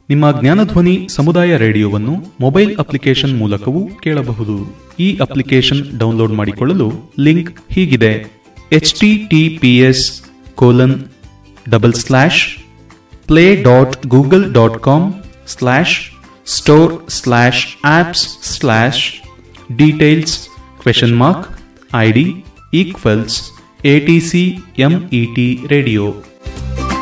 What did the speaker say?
ನಿಮ್ಮ ಜ್ಞಾನಧ್ವನಿ ಸಮುದಾಯ ರೇಡಿಯೋವನ್ನು mobile application ಮೂಲಕವೂ ಕೇಳಬಹುದು. ಈ ಅಪ್ಲಿಕೇಶನ್ ಡೌನ್ಲೋಡ್ ಮಾಡಿಕೊಳ್ಳಲು ಲಿಂಕ್ ಹೀಗಿದೆ: https://play.google.com/store/apps/details ?ID = ATCMET radio